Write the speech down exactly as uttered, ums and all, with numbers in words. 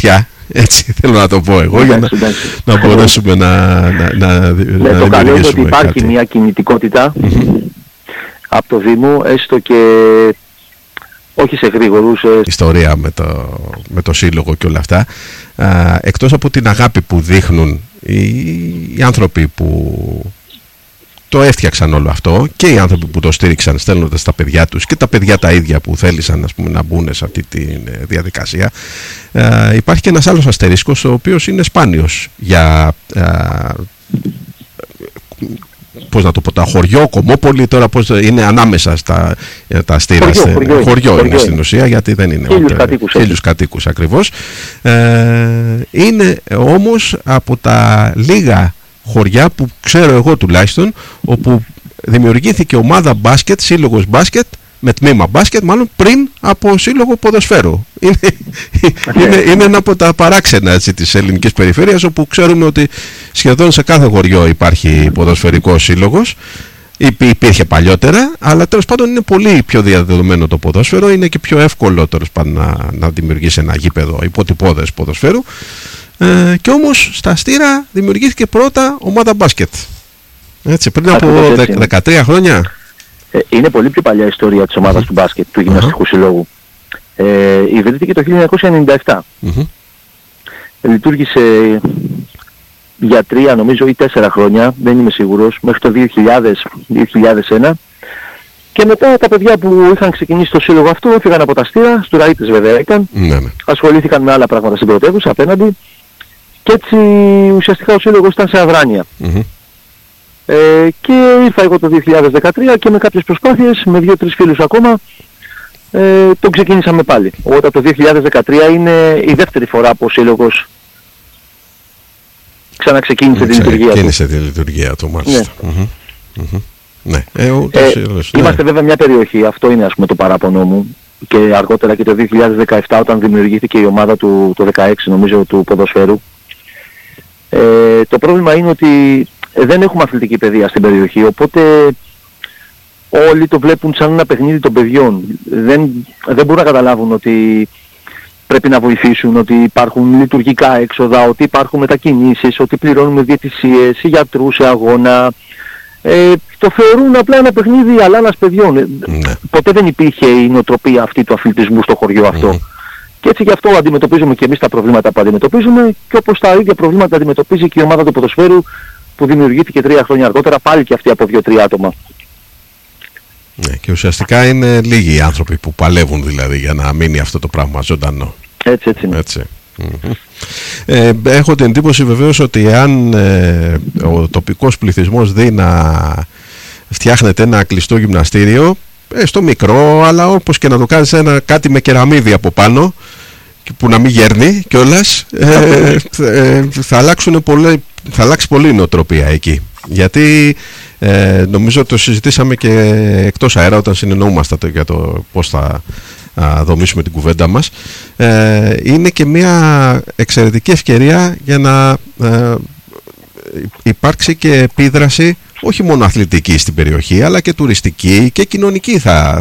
βαθιά. Έτσι θέλω να το πω εγώ, εντάξει, για να, εντάξει. να μπορέσουμε να, να, να, ναι, να το καλό είναι ότι υπάρχει κάτι. Μια κινητικότητα mm-hmm. από το Δήμο, έστω και όχι σε γρήγορους. Ιστορία με το, με το σύλλογο και όλα αυτά. Α, εκτός από την αγάπη που δείχνουν οι, οι άνθρωποι που το έφτιαξαν όλο αυτό και οι άνθρωποι που το στήριξαν στέλνοντας τα παιδιά τους και τα παιδιά τα ίδια που θέλησαν, ας πούμε, να μπουν σε αυτή τη διαδικασία, α, υπάρχει και ένας άλλος αστερίσκος ο οποίος είναι σπάνιος για α, πώς να το πω, τα χωριό, Κομμόπολη, τώρα πώς είναι ανάμεσα στα τα στήρα, χωριό, στε, χωριό, χωριό, χωριό είναι στην ουσία, γιατί δεν είναι χίλιους κατοίκους, χίλιους κατοίκους ακριβώς. Ε, είναι όμως από τα λίγα χωριά που ξέρω εγώ τουλάχιστον, όπου δημιουργήθηκε ομάδα μπάσκετ, σύλλογος μπάσκετ, με τμήμα μπάσκετ, μάλλον πριν από σύλλογο ποδοσφαίρου. Είναι, είναι, είναι ένα από τα παράξενα, έτσι, της ελληνικής περιφέρειας, όπου ξέρουμε ότι σχεδόν σε κάθε χωριό υπάρχει ποδοσφαιρικός σύλλογος. Υπήρχε παλιότερα, αλλά τέλος πάντων είναι πολύ πιο διαδεδομένο το ποδόσφαιρο, είναι και πιο εύκολο τέλος πάντων να, να δημιουργήσει ένα γήπεδο υποτυπώδες ποδοσφαίρου. Ε, και όμως στα Στήρα δημιουργήθηκε πρώτα ομάδα μπάσκετ. Έτσι, πριν από δεκατρία χρόνια. Ε, είναι πολύ πιο παλιά η ιστορία της ομάδας mm-hmm. του μπάσκετ, του γυμναστικού uh-huh. συλλόγου. Ε, ιδρύθηκε το χίλια εννιακόσια ενενήντα επτά. Mm-hmm. Λειτουργήσε για τρία νομίζω ή τέσσερα χρόνια, δεν είμαι σίγουρος, μέχρι το δύο χιλιάδες με δύο χιλιάδες ένα. Και μετά τα παιδιά που είχαν ξεκινήσει το σύλλογο αυτό έφυγαν από τα Στήρα, Στουραΐτες βέβαια ήταν, mm-hmm. ασχολήθηκαν με άλλα πράγματα στην πρωτεύουσα απέναντι και έτσι ουσιαστικά ο σύλλογος ήταν σε αδράνεια. Mm-hmm. Ε, και ήρθα εγώ το δύο χιλιάδες δεκατρία και με κάποιες προσπάθειες, με δύο-τρεις φίλους ακόμα, ε, τον ξεκίνησαμε πάλι. Οπότε το δύο χιλιάδες δεκατρία είναι η δεύτερη φορά που ο σύλλογος ξαναξεκίνησε τη λειτουργία του. Ξεκίνησε τη λειτουργία του, μάλιστα. Ναι. Mm-hmm. Mm-hmm. Ναι. Ε, ο, ε, σύλλογος, ναι. Είμαστε βέβαια μια περιοχή, αυτό είναι ας πούμε το παράπονο μου, και αργότερα και το δύο χιλιάδες δεκαεπτά όταν δημιουργήθηκε η ομάδα του, το δεκαέξι νομίζω, του ποδοσφαίρου. Ε, το πρόβλημα είναι ότι δεν έχουμε αθλητική παιδεία στην περιοχή, οπότε όλοι το βλέπουν σαν ένα παιχνίδι των παιδιών. Δεν, δεν μπορούν να καταλάβουν ότι πρέπει να βοηθήσουν, ότι υπάρχουν λειτουργικά έξοδα, ότι υπάρχουν μετακινήσεις, ότι πληρώνουμε διαιτησίες, γιατρούς σε αγώνα. Ε, το θεωρούν απλά ένα παιχνίδι αλλά ένας παιδιών. Ναι. Ποτέ δεν υπήρχε η νοοτροπία αυτή του αθλητισμού στο χωριό αυτό. Mm. Και έτσι γι' αυτό αντιμετωπίζουμε και εμείς τα προβλήματα που αντιμετωπίζουμε, και όπως τα ίδια προβλήματα αντιμετωπίζει και η ομάδα του ποδοσφαίρου που δημιουργήθηκε τρία χρόνια αργότερα, πάλι και αυτή από δύο-τρία άτομα. Ναι, και ουσιαστικά είναι λίγοι οι άνθρωποι που παλεύουν δηλαδή για να μείνει αυτό το πράγμα ζωντανό. Έτσι, έτσι είναι. Έτσι. Mm-hmm. Ε, έχω την εντύπωση βεβαίως ότι εάν ε, ο τοπικός πληθυσμός δει να φτιάχνεται ένα κλειστό γυμναστήριο, ε, στο μικρό, αλλά όπως και να το κάνεις ένα, κάτι με κεραμίδι από πάνω που να μην γέρνει κιόλας, ε, ε, θα, αλλάξουν πολύ, θα αλλάξει πολύ η νοοτροπία εκεί. Γιατί ε, νομίζω το συζητήσαμε και εκτός αέρα όταν συνεννοούμαστε για το πώς θα α, δομήσουμε την κουβέντα μας. Ε, είναι και μια εξαιρετική ευκαιρία για να ε, υπάρξει και επίδραση όχι μόνο αθλητική στην περιοχή, αλλά και τουριστική και κοινωνική θα,